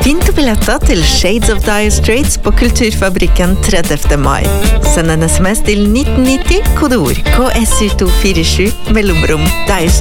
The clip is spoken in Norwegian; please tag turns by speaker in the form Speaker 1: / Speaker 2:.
Speaker 1: Finn du billetter til Shades of Dire Straits på Kulturfabrikken 30. mai. Send en sms til 1990, kodeord KSU247, mellomrom Dire